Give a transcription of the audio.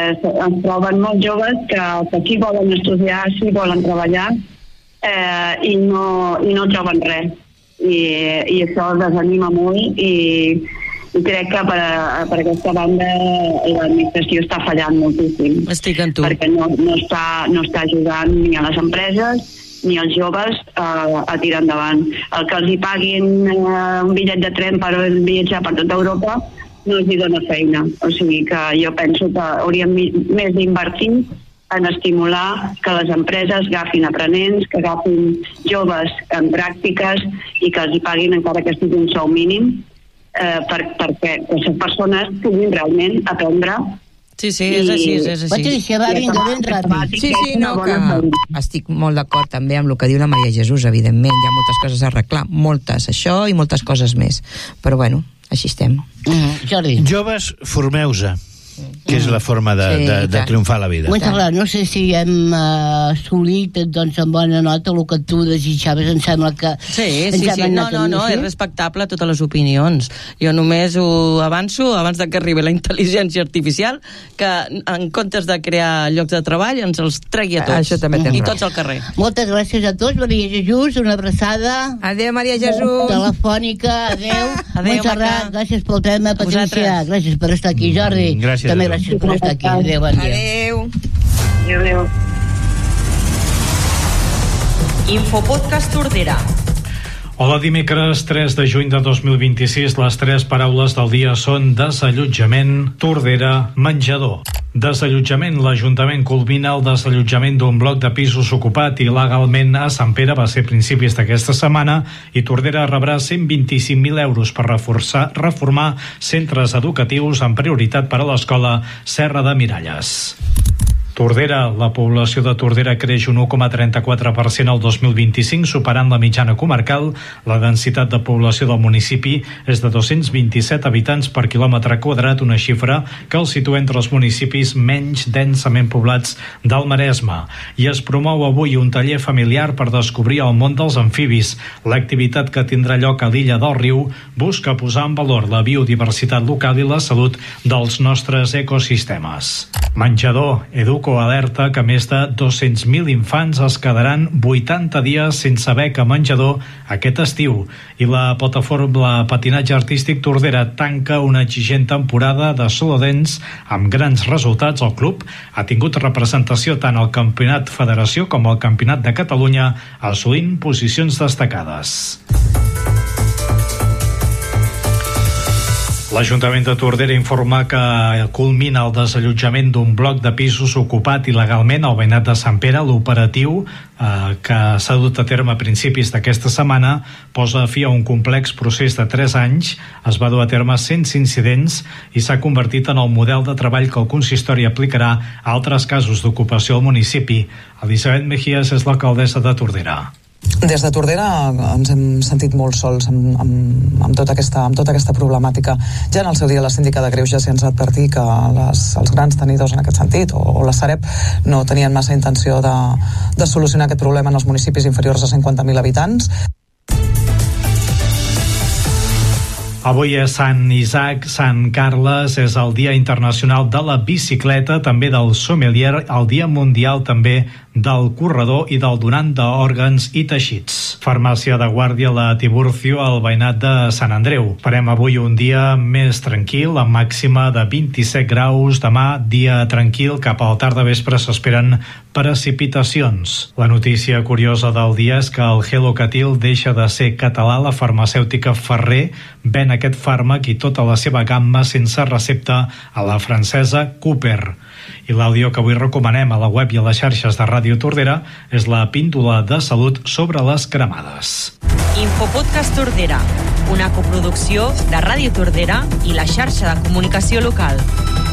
es troben molts joves que sí volen estudiar, sí volen treballar, i no troben res. I això desanima molt i crec que per aquesta banda l'administració està fallant moltíssim. Estic amb tu. Perquè no està ajudant ni a les empreses ni als joves a tirar endavant. El que els hi paguin un bitllet de tren per viatjar per tota Europa no els hi dona feina. O sigui que jo penso que hauríem més d'invertir en estimular que les empreses agafin aprenents, que agafin joves en pràctiques i que els hi paguin encara que sigui un sou mínim perquè aquestes persones puguin realment aprendre. Sí, és així. Patricia, va, vinga, ben ràpid. Sí, no, que estic molt d'acord també amb el que diu la Maria Jesús, evidentment. Hi ha moltes coses a arreglar, moltes, això i moltes coses més. Però bueno, així estem. Jordi. Joves, formeu-se, que és la forma de triomfar a la vida. Montserrat, no sé si hem assolit doncs amb bona nota el que tu desitjaves, em sembla que... Sí, no, és respectable totes les opinions. Jo només ho avanço abans de que arribi la intel·ligència artificial, que en comptes de crear llocs de treball ens els tregui a tots. Això també tens I raó. tots al carrer. Moltes gràcies a tots. Maria Jesús, una abraçada. Adéu, Maria Jesús. Telefònica, adéu. Montserrat, gràcies pel tema. Patricia, gràcies per estar aquí. Jordi, gràcies. També gràcies per estar aquí. Adéu, bon dia. Adéu. Infopodcast Tordera. Hola, dimecres 3 de juny de 2026. Les 3 paraules del dia són desallotjament, Tordera, menjador. Desallotjament. L'Ajuntament culmina el desallotjament d'un bloc de pisos ocupat il·legalment a Sant Pere. Va ser a principis d'aquesta setmana i Tordera rebrà 125.000 euros per reformar centres educatius amb prioritat per a l'escola Serra de Miralles. Tordera. La població de Tordera creix un 1,34% al 2025, superant la mitjana comarcal. La densitat de població del municipi és de 227 habitants per quilòmetre quadrat, una xifra que el situa entre els municipis menys densament poblats del Maresme. I es promou avui un taller familiar per descobrir el món dels amfibis. L'activitat, que tindrà lloc a l'illa del Riu, busca posar en valor la biodiversitat local i la salut dels nostres ecosistemes. Menjador. Educo alerta que més de 200.000 infants es quedaran 80 dies sense beca menjador aquest estiu. I la plataforma Patinatge Artístic Tordera tanca una exigent temporada de solodents amb grans resultats. El club ha tingut representació tant al Campionat Federació com al Campionat de Catalunya, assolint posicions destacades. L'Ajuntament de Tordera informa que culmina el desallotjament d'un bloc de pisos ocupat il·legalment al veïnat de Sant Pere. L'operatiu, que s'ha dut a terme a principis d'aquesta setmana, posa fi a un complex procés de 3 anys. Es va dur a terme sense incidents i s'ha convertit en el model de treball que el consistori aplicarà a altres casos d'ocupació al municipi. Elisabet Mejías és l'alcaldessa de Tordera. Des de Tordera ens hem sentit molt sols amb tota aquesta problemàtica. Ja en el seu dia la síndica de Greuges ja ens va advertir que els grans tenidors en aquest sentit, o la Sareb, no tenien massa intenció de solucionar aquest problema en els municipis inferiors a 50.000 habitants. Avui és Sant Isaac, Sant Carles, és el Dia Internacional de la Bicicleta, també del sommelier, el Dia Mundial també del corredor i del donant d'òrgans i teixits. Farmàcia de Guàrdia, la Tiburcio, al veïnat de Sant Andreu. Farem avui un dia més tranquil, amb màxima de 27 graus. Demà, dia tranquil, cap a la tarda vespre s'esperen precipitacions. La notícia curiosa del dia és que el Helocatil deixa de ser català. La farmacèutica Ferrer ven aquest fàrmac i tota la seva gamma sense recepta a la francesa Cooper. I l'àudio que avui recomanem a la web i a les xarxes de Ràdio Tordera és la píndola de salut sobre les cremades. Infopodcast Tordera, una coproducció de Ràdio Tordera i la xarxa de comunicació local.